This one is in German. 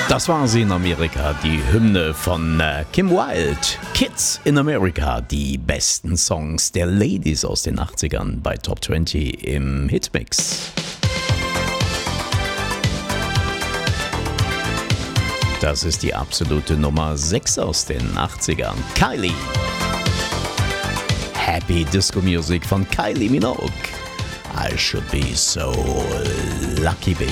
Das war sie in Amerika, die Hymne von Kim Wilde. Kids in America, die besten Songs der Ladies aus den 80ern bei Top 20 im Hitmix. Das ist die absolute Nummer 6 aus den 80ern. Kylie. Happy Disco Music von Kylie Minogue. I should be so lucky, baby.